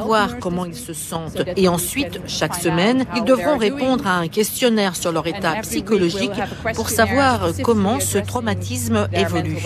savoir comment ils se sentent. Et ensuite, chaque semaine, ils devront répondre à un questionnaire sur leur état psychologique pour savoir comment ce traumatisme évolue.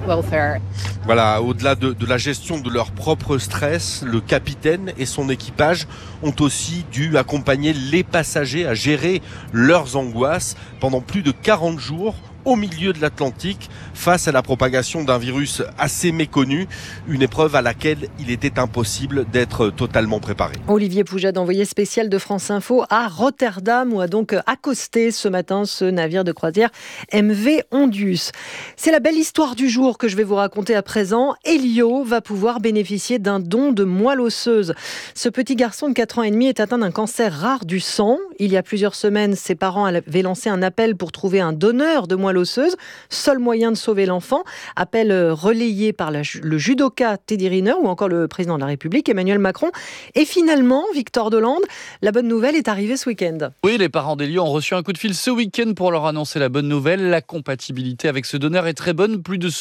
Voilà, au-delà de la gestion de leur propre stress, le capitaine et son équipage ont aussi dû accompagner les passagers à gérer leurs angoisses pendant plus de 40 jours au milieu de l'Atlantique face à la propagation d'un virus assez méconnu, une épreuve à laquelle il était impossible d'être totalement préparé. Olivier Poujade, envoyé spécial de France Info à Rotterdam, où a donc accosté ce matin ce navire de croisière MV Ondius. C'est la belle histoire du jour que je vais vous raconter à présent. Elio va pouvoir bénéficier d'un don de moelle osseuse. Ce petit garçon de 4 ans et demi est atteint d'un cancer rare du sang. Il y a plusieurs semaines, ses parents avaient lancé un appel pour trouver un donneur de moelle osseuse, seul moyen de sauver l'enfant. Appel relayé par le judoka Teddy Riner ou encore le président de la République Emmanuel Macron. Et finalement, Victor Dolande, la bonne nouvelle est arrivée ce week-end. Oui, les parents d'Elio ont reçu un coup de fil ce week-end pour leur annoncer la bonne nouvelle. La compatibilité avec ce donneur est très bonne, plus de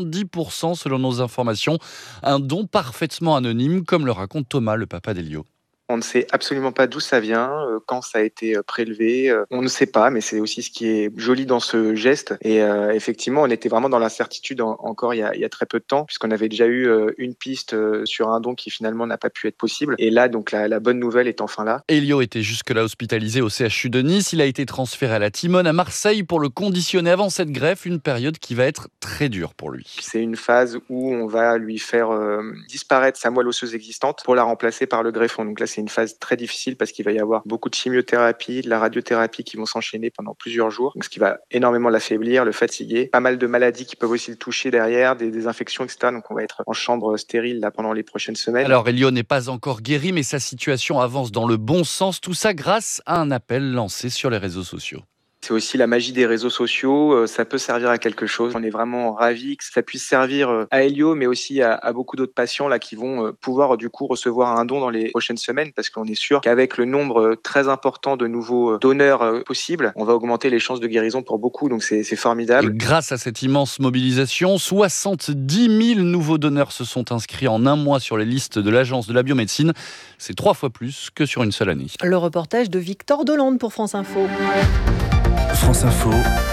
70% selon nos informations. Un don parfaitement anonyme, comme le raconte Thomas, le papa d'Elio. On ne sait absolument pas d'où ça vient, quand ça a été prélevé. On ne sait pas, mais c'est aussi ce qui est joli dans ce geste. Et effectivement, on était vraiment dans l'incertitude encore il y a très peu de temps, puisqu'on avait déjà eu une piste sur un don qui finalement n'a pas pu être possible. Et là, donc la bonne nouvelle est enfin là. Elio était jusque-là hospitalisé au CHU de Nice. Il a été transféré à la Timone à Marseille pour le conditionner avant cette greffe, une période qui va être très dure pour lui. C'est une phase où on va lui faire disparaître sa moelle osseuse existante pour la remplacer par le greffon. Donc là, c'est une phase très difficile parce qu'il va y avoir beaucoup de chimiothérapie, de la radiothérapie qui vont s'enchaîner pendant plusieurs jours, donc ce qui va énormément l'affaiblir, le fatiguer. Pas mal de maladies qui peuvent aussi le toucher derrière, des infections, etc. Donc on va être en chambre stérile là pendant les prochaines semaines. Alors Elio n'est pas encore guéri, mais sa situation avance dans le bon sens. Tout ça grâce à un appel lancé sur les réseaux sociaux. C'est aussi la magie des réseaux sociaux, ça peut servir à quelque chose. On est vraiment ravis que ça puisse servir à Elio, mais aussi à beaucoup d'autres patients là qui vont pouvoir du coup recevoir un don dans les prochaines semaines, parce qu'on est sûr qu'avec le nombre très important de nouveaux donneurs possibles, on va augmenter les chances de guérison pour beaucoup, donc c'est formidable. Et grâce à cette immense mobilisation, 70 000 nouveaux donneurs se sont inscrits en un mois sur les listes de l'Agence de la biomédecine. C'est 3 fois plus que sur une seule année. Le reportage de Victor Dolande pour France Info. France Info,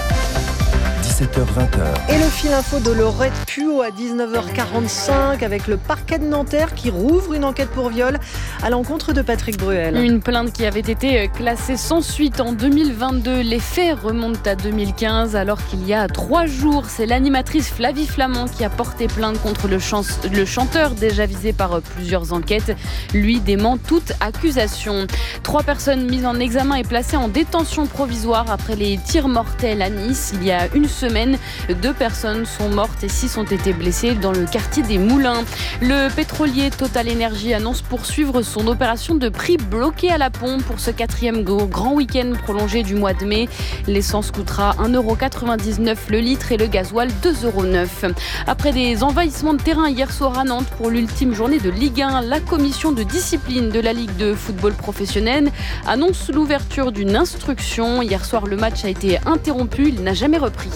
17h-20h. Et le fil info de Laurette Puot à 19h45 avec le parquet de Nanterre qui rouvre une enquête pour viol à l'encontre de Patrick Bruel. Une plainte qui avait été classée sans suite en 2022. Les faits remontent à 2015 alors qu'il y a 3 jours, c'est l'animatrice Flavie Flamand qui a porté plainte contre le chanteur déjà visé par plusieurs enquêtes. Lui dément toute accusation. 3 personnes mises en examen et placées en détention provisoire après les tirs mortels à Nice. Il y a une semaine, 2 personnes sont mortes et 6 ont été blessées dans le quartier des Moulins. Le pétrolier Total Energy annonce poursuivre son opération de prix bloqué à la pompe pour ce 4e grand week-end prolongé du mois de mai. L'essence coûtera 1,99€ le litre et le gasoil 2,09€. Après des envahissements de terrain hier soir à Nantes pour l'ultime journée de Ligue 1, la commission de discipline de la Ligue de football professionnel annonce l'ouverture d'une instruction. Hier soir, le match a été interrompu, il n'a jamais repris.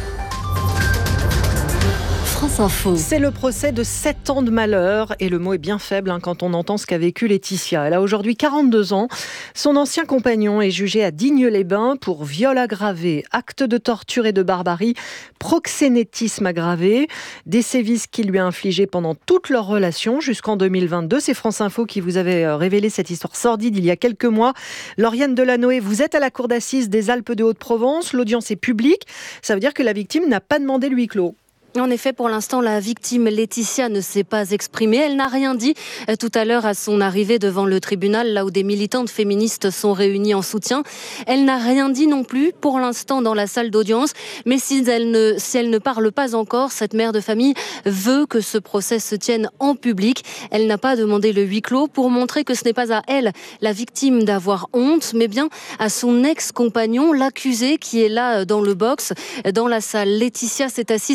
France Info. C'est le procès de 7 ans de malheur et le mot est bien faible quand on entend ce qu'a vécu Laetitia. Elle a aujourd'hui 42 ans. Son ancien compagnon est jugé à Digne-les-Bains pour viol aggravé, acte de torture et de barbarie, proxénétisme aggravé, des sévices qu'il lui a infligés pendant toute leur relation jusqu'en 2022. C'est France Info qui vous avait révélé cette histoire sordide il y a quelques mois. Lauriane Delanoë, vous êtes à la cour d'assises des Alpes de Haute-Provence. L'audience est publique. Ça veut dire que la victime n'a pas demandé le huis clos. En effet, pour l'instant, la victime Laetitia ne s'est pas exprimée. Elle n'a rien dit tout à l'heure à son arrivée devant le tribunal, là où des militantes féministes sont réunies en soutien. Elle n'a rien dit non plus pour l'instant dans la salle d'audience. Mais si elle ne parle pas encore, cette mère de famille veut que ce procès se tienne en public. Elle n'a pas demandé le huis clos pour montrer que ce n'est pas à elle, la victime, d'avoir honte, mais bien à son ex-compagnon, l'accusé qui est là dans le box, dans la salle. Laetitia s'est assise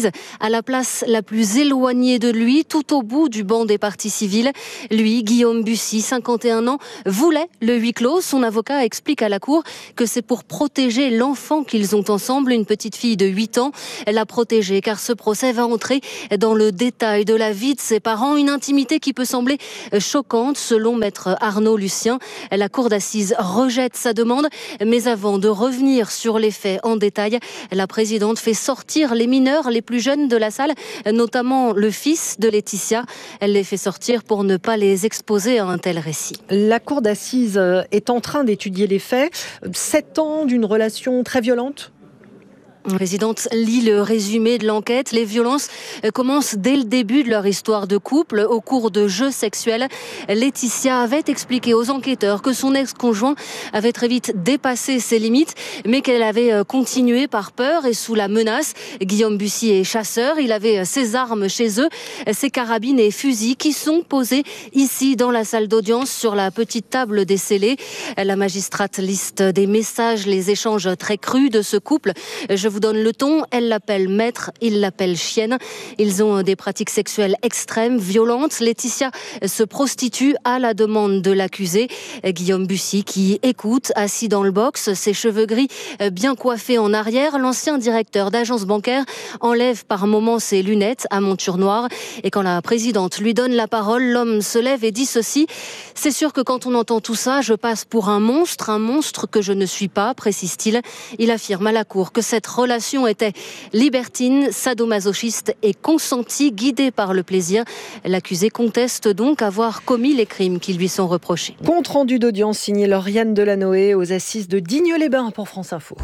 à la place la plus éloignée de lui, tout au bout du banc des parties civiles. Lui, Guillaume Bussy, 51 ans, voulait le huis clos. Son avocat explique à la cour que c'est pour protéger l'enfant qu'ils ont ensemble, une petite fille de 8 ans. La protéger car ce procès va entrer dans le détail de la vie de ses parents, une intimité qui peut sembler choquante selon maître Arnaud Lucien. La cour d'assises rejette sa demande, mais avant de revenir sur les faits en détail, la présidente fait sortir les mineurs les plus jeunes de la salle, notamment le fils de Laetitia. Elle les fait sortir pour ne pas les exposer à un tel récit. La cour d'assises est en train d'étudier les faits. 7 ans d'une relation très violente. La présidente lit le résumé de l'enquête. Les violences commencent dès le début de leur histoire de couple. Au cours de jeux sexuels, Laetitia avait expliqué aux enquêteurs que son ex-conjoint avait très vite dépassé ses limites, mais qu'elle avait continué par peur et sous la menace. Guillaume Bussy est chasseur. Il avait ses armes chez eux, ses carabines et fusils qui sont posés ici dans la salle d'audience sur la petite table des scellés. La magistrate liste des messages, les échanges très crus de ce couple. Je vous donne le ton, elle l'appelle maître, il l'appelle chienne. Ils ont des pratiques sexuelles extrêmes, violentes. Laetitia se prostitue à la demande de l'accusé. Guillaume Bussy qui écoute, assis dans le box, ses cheveux gris bien coiffés en arrière. L'ancien directeur d'agence bancaire enlève par moments ses lunettes à monture noire. Et quand la présidente lui donne la parole, l'homme se lève et dit ceci: « C'est sûr que quand on entend tout ça, je passe pour un monstre que je ne suis pas », précise-t-il. Il affirme à la cour que cette relation était libertine, sadomasochiste et consentie, guidée par le plaisir. L'accusé conteste donc avoir commis les crimes qui lui sont reprochés. Compte rendu d'audience signé Lauriane Delanoë aux assises de Digne-les-Bains pour France Info.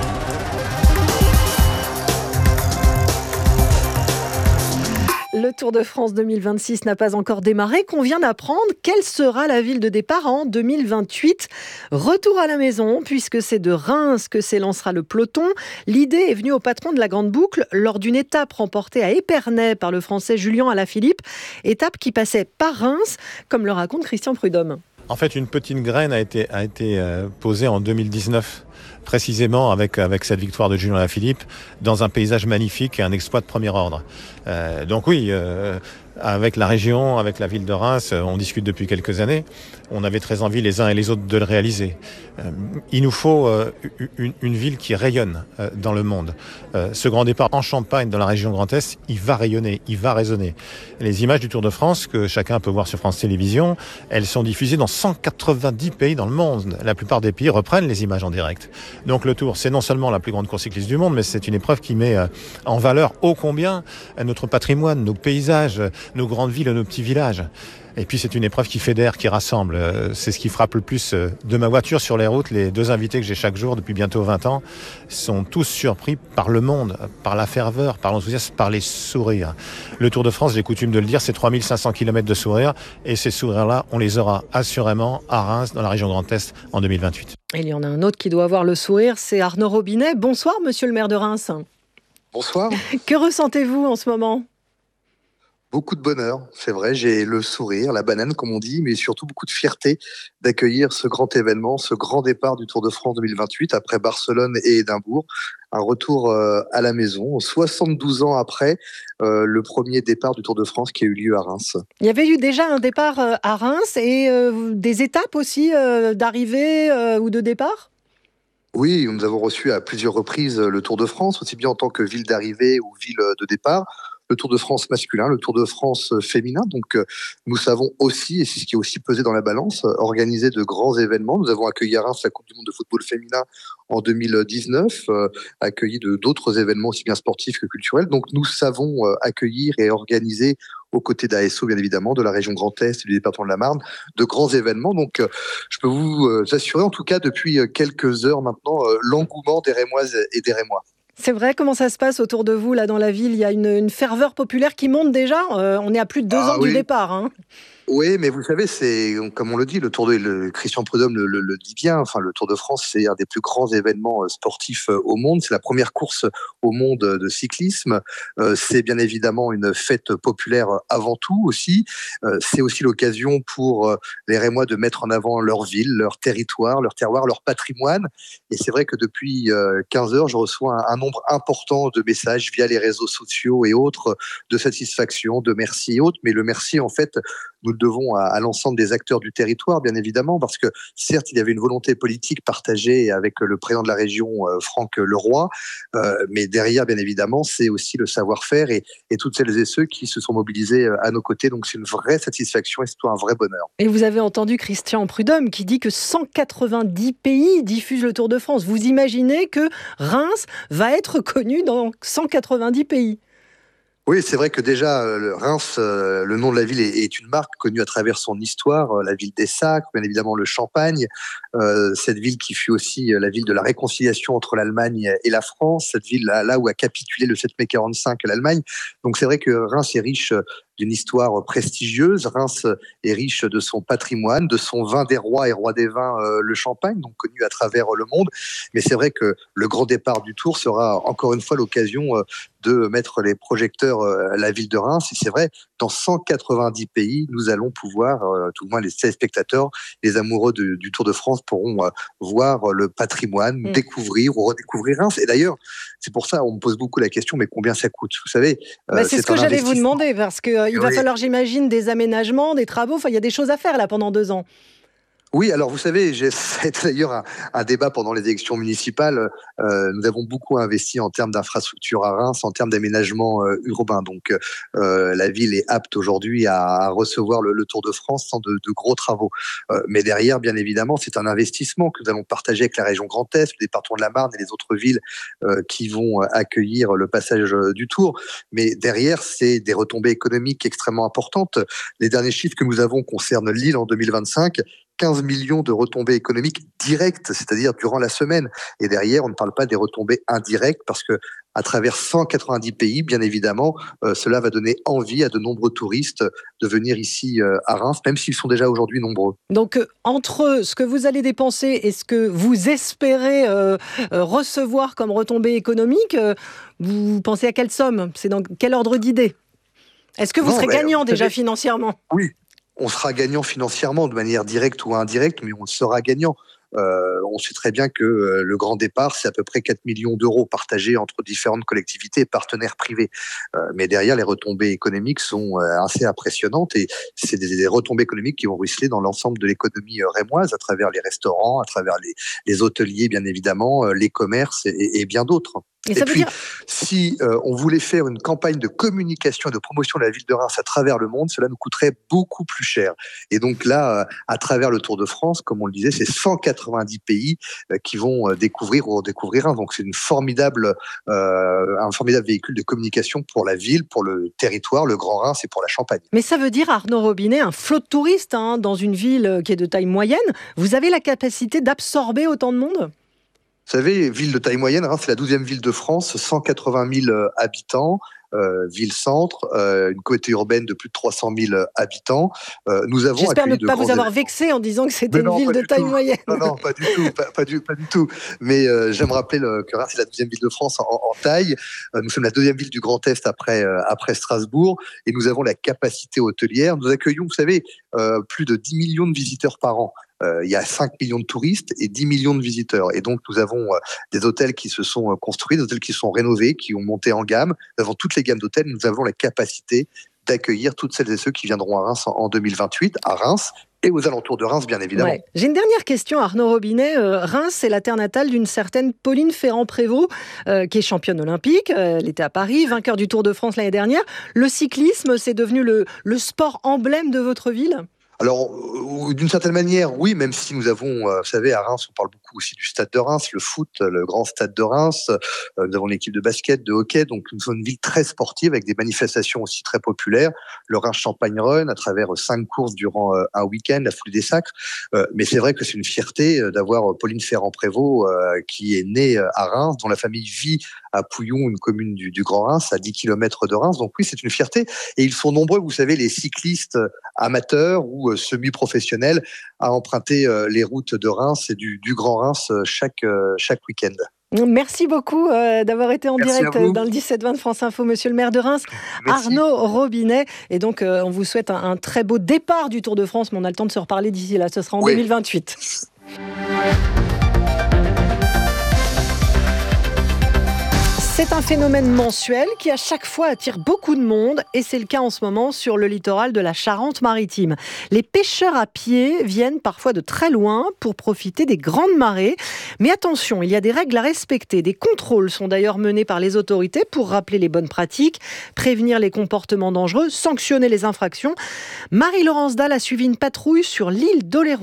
Le Tour de France 2026 n'a pas encore démarré, qu'on vient d'apprendre quelle sera la ville de départ en 2028. Retour à la maison, puisque c'est de Reims que s'élancera le peloton. L'idée est venue au patron de la Grande Boucle lors d'une étape remportée à Épernay par le Français Julien Alaphilippe. Étape qui passait par Reims, comme le raconte Christian Prudhomme. En fait, une petite graine a été posée en 2019. Précisément avec cette victoire de Julien Alaphilippe dans un paysage magnifique et un exploit de premier ordre. Donc oui, avec la région, avec la ville de Reims, on discute depuis quelques années. On avait très envie les uns et les autres de le réaliser. Il nous faut une ville qui rayonne dans le monde. Ce grand départ en Champagne, dans la région Grand Est, il va rayonner, il va résonner. Les images du Tour de France que chacun peut voir sur France Télévisions, elles sont diffusées dans 190 pays dans le monde. La plupart des pays reprennent les images en direct. Donc le Tour, c'est non seulement la plus grande course cycliste du monde, mais c'est une épreuve qui met en valeur ô combien notre patrimoine, nos paysages, nos grandes villes et nos petits villages. Et puis c'est une épreuve qui fédère, qui rassemble. C'est ce qui frappe le plus de ma voiture sur les routes. Les 2 invités que j'ai chaque jour depuis bientôt 20 ans sont tous surpris par le monde, par la ferveur, par l'enthousiasme, par les sourires. Le Tour de France, j'ai coutume de le dire, c'est 3500 km de sourires. Et ces sourires-là, on les aura assurément à Reims, dans la région Grand Est, en 2028. Et il y en a un autre qui doit avoir le sourire, c'est Arnaud Robinet. Bonsoir, monsieur le maire de Reims. Bonsoir. Que ressentez-vous en ce moment ? Beaucoup de bonheur, c'est vrai, j'ai le sourire, la banane comme on dit, mais surtout beaucoup de fierté d'accueillir ce grand événement, ce grand départ du Tour de France 2028 après Barcelone et Édimbourg. Un retour à la maison, 72 ans après le premier départ du Tour de France qui a eu lieu à Reims. Il y avait eu déjà un départ à Reims et des étapes aussi d'arrivée ou de départ ? Oui, nous avons reçu à plusieurs reprises le Tour de France, aussi bien en tant que ville d'arrivée ou ville de départ. Le Tour de France masculin, le Tour de France féminin. Donc, nous savons aussi, et c'est ce qui est aussi pesé dans la balance, organiser de grands événements. Nous avons accueilli à Reims la Coupe du monde de football féminin en 2019, accueilli d'autres événements aussi bien sportifs que culturels. Donc, nous savons accueillir et organiser aux côtés d'ASO, bien évidemment, de la région Grand Est et du département de la Marne, de grands événements. Donc, je peux vous assurer, en tout cas, depuis quelques heures maintenant, l'engouement des Rémoises et des Rémois. C'est vrai, comment ça se passe autour de vous, là, dans la ville ? Il y a une ferveur populaire qui monte déjà. On est à plus de 2 ans du départ. Hein. Oui, mais vous savez, c'est comme on le dit, Christian Prudhomme le dit bien. Enfin, le Tour de France, c'est un des plus grands événements sportifs au monde. C'est la première course au monde de cyclisme. C'est bien évidemment une fête populaire avant tout aussi. C'est aussi l'occasion pour les Rémois de mettre en avant leur ville, leur territoire, leur terroir, leur patrimoine. Et c'est vrai que depuis 15 heures, je reçois un nombre important de messages via les réseaux sociaux et autres de satisfaction, de merci et autres. Mais le merci, en fait, nous le devons à l'ensemble des acteurs du territoire, bien évidemment, parce que certes, il y avait une volonté politique partagée avec le président de la région, Franck Leroy, mais derrière, bien évidemment, c'est aussi le savoir-faire et toutes celles et ceux qui se sont mobilisés à nos côtés. Donc c'est une vraie satisfaction et c'est un vrai bonheur. Et vous avez entendu Christian Prudhomme qui dit que 190 pays diffusent le Tour de France. Vous imaginez que Reims va être connu dans 190 pays? Oui, c'est vrai que déjà, Reims, le nom de la ville est une marque connue à travers son histoire, la ville des sacres, bien évidemment le Champagne, cette ville qui fut aussi la ville de la réconciliation entre l'Allemagne et la France, cette ville là où a capitulé le 7 mai 45 l'Allemagne. Donc c'est vrai que Reims est riche d'une histoire prestigieuse. Reims est riche de son patrimoine, de son vin des rois et roi des vins, le Champagne, donc connu à travers le monde. Mais c'est vrai que le grand départ du Tour sera encore une fois l'occasion de mettre les projecteurs à la ville de Reims. Et c'est vrai, dans 190 pays, nous allons pouvoir, tout le moins les téléspectateurs, les amoureux du Tour de France pourront voir le patrimoine, découvrir ou redécouvrir Reims. Et d'ailleurs, c'est pour ça, on me pose beaucoup la question, mais combien ça coûte? Vous savez, c'est ce que j'allais vous demander, parce qu'il va falloir, j'imagine, des aménagements, des travaux. Enfin, il y a des choses à faire là pendant 2 ans. Oui, alors vous savez, c'est d'ailleurs un débat pendant les élections municipales. Nous avons beaucoup investi en termes d'infrastructures à Reims, en termes d'aménagement urbain. Donc la ville est apte aujourd'hui à recevoir le Tour de France sans de gros travaux. Mais derrière, bien évidemment, c'est un investissement que nous allons partager avec la région Grand Est, le département de la Marne et les autres villes qui vont accueillir le passage du Tour. Mais derrière, c'est des retombées économiques extrêmement importantes. Les derniers chiffres que nous avons concernent Lille en 2025. 15 millions de retombées économiques directes, c'est-à-dire durant la semaine. Et derrière, on ne parle pas des retombées indirectes parce que à travers 190 pays, bien évidemment, cela va donner envie à de nombreux touristes de venir ici à Reims, même s'ils sont déjà aujourd'hui nombreux. Donc, entre ce que vous allez dépenser et ce que vous espérez recevoir comme retombées économiques, vous pensez à quelle somme? C'est dans quel ordre d'idée? Est-ce que vous serez gagnant déjà financièrement? Oui. On sera gagnant financièrement de manière directe ou indirecte, mais on sera gagnant. On sait très bien que le grand départ, c'est à peu près 4 millions d'euros partagés entre différentes collectivités et partenaires privés. Mais derrière, les retombées économiques sont assez impressionnantes et c'est des retombées économiques qui vont ruisseler dans l'ensemble de l'économie rémoise à travers les restaurants, à travers les hôteliers, bien évidemment, les commerces et bien d'autres. Et puis, si on voulait faire une campagne de communication et de promotion de la ville de Reims à travers le monde, cela nous coûterait beaucoup plus cher. Et donc là, à travers le Tour de France, comme on le disait, c'est 190 pays qui vont découvrir ou redécouvrir Reims. Donc c'est un formidable véhicule de communication pour la ville, pour le territoire, le Grand Reims et pour la Champagne. Mais ça veut dire, Arnaud Robinet, un flot de touristes dans une ville qui est de taille moyenne. Vous avez la capacité d'absorber autant de monde ? Vous savez, ville de taille moyenne, Reims, c'est la 12e ville de France, 180 000 habitants, ville-centre, une communauté urbaine de plus de 300 000 habitants. Nous avons J'espère ne pas vous avoir vexé en disant que c'était une ville de taille moyenne. Non, pas du tout. Mais j'aime rappeler que Reims, c'est la 12e ville de France en taille. Nous sommes la 2e ville du Grand Est après Strasbourg et nous avons la capacité hôtelière. Nous accueillons, vous savez, plus de 10 millions de visiteurs par an. Il y a 5 millions de touristes et 10 millions de visiteurs. Et donc, nous avons des hôtels qui se sont construits, des hôtels qui sont rénovés, qui ont monté en gamme. Nous avons toutes les gammes d'hôtels. Nous avons la capacité d'accueillir toutes celles et ceux qui viendront à Reims en 2028, à Reims et aux alentours de Reims, bien évidemment. Ouais. J'ai une dernière question, Arnaud Robinet. Reims, c'est la terre natale d'une certaine Pauline Ferrand-Prévôt, qui est championne olympique. Elle était à Paris, vainqueur du Tour de France l'année dernière. Le cyclisme, c'est devenu le sport emblème de votre ville ? Alors, d'une certaine manière, oui, même si nous avons, vous savez, à Reims, on parle beaucoup aussi du stade de Reims, le foot, le grand stade de Reims. Nous avons une équipe de basket, de hockey, donc nous sommes une ville très sportive avec des manifestations aussi très populaires. Le Reims Champagne Run, à travers 5 courses durant un week-end, la foulée des sacres. Mais c'est vrai que c'est une fierté d'avoir Pauline Ferrand-Prévôt qui est née à Reims, dont la famille vit à Pouillon, une commune du Grand Reims, à 10 km de Reims. Donc oui, c'est une fierté. Et ils sont nombreux, vous savez, les cyclistes amateurs ou semi-professionnels à emprunter les routes de Reims et du Grand Reims chaque week-end. Merci beaucoup d'avoir été en direct dans le 17-20 de France Info, monsieur le maire de Reims. Merci. Arnaud Robinet. Et donc, on vous souhaite un très beau départ du Tour de France, mais on a le temps de se reparler d'ici là. Ce sera en 2028. C'est un phénomène mensuel qui à chaque fois attire beaucoup de monde et c'est le cas en ce moment sur le littoral de la Charente-Maritime. Les pêcheurs à pied viennent parfois de très loin pour profiter des grandes marées. Mais attention, il y a des règles à respecter. Des contrôles sont d'ailleurs menés par les autorités pour rappeler les bonnes pratiques, prévenir les comportements dangereux, sanctionner les infractions. Marie-Laurence Dalle a suivi une patrouille sur l'île d'Oléron.